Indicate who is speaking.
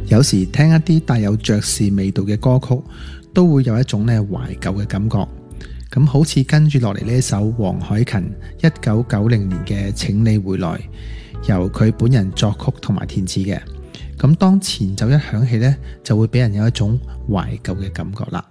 Speaker 1: 有時聽一啲帶有爵士味道嘅歌曲，都會有一種咧懷舊嘅感覺。咁好似跟住落嚟呢一首黃凱芹1990年嘅《請你回來》，由佢本人作曲同埋填詞嘅。咁當前奏一響起呢，就會俾人有一種懷舊嘅感覺啦。